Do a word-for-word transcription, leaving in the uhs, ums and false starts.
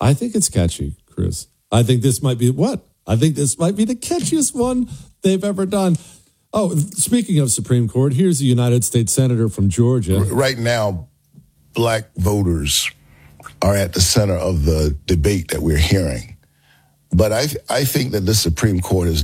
I think it's catchy, Chris. I think this might be what? I think this might be the catchiest one they've ever done. Oh, speaking of Supreme Court, here's a United States Senator from Georgia. Right now, black voters are at the center of the debate that we're hearing. But I, I think that the Supreme Court is